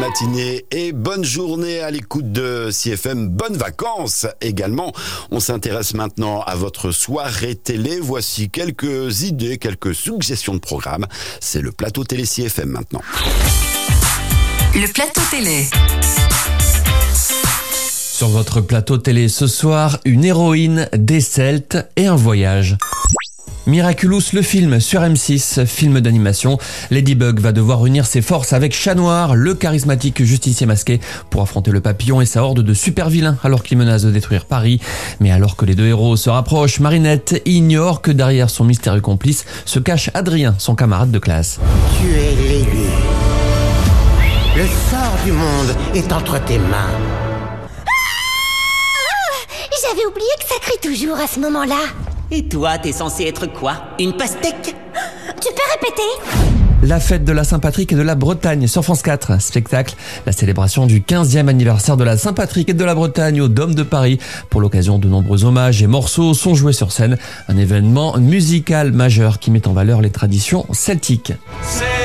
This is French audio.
matinée et bonne journée à l'écoute de CFM. Bonnes vacances également. On s'intéresse maintenant à votre soirée télé. Voici quelques idées, quelques suggestions de programmes. C'est le plateau télé CFM maintenant. Le plateau télé. Sur votre plateau télé ce soir, une héroïne, des Celtes et un voyage. Miraculous, le film sur M6, film d'animation. Ladybug va devoir unir ses forces avec Chat Noir, le charismatique justicier masqué, pour affronter le papillon et sa horde de super vilains alors qu'il menace de détruire Paris. Mais alors que les deux héros se rapprochent, Marinette ignore que derrière son mystérieux complice se cache Adrien, son camarade de classe. Tu es l'élu. Le sort du monde est entre tes mains. J'avais oublié que ça crie toujours à ce moment-là. Et toi, t'es censé être quoi? Une pastèque? Tu peux répéter? La fête de la Saint-Patrick et de la Bretagne sur France 4. Spectacle, la célébration du 15e anniversaire de la Saint-Patrick et de la Bretagne au Dôme de Paris. Pour l'occasion, de nombreux hommages et morceaux sont joués sur scène. Un événement musical majeur qui met en valeur les traditions celtiques.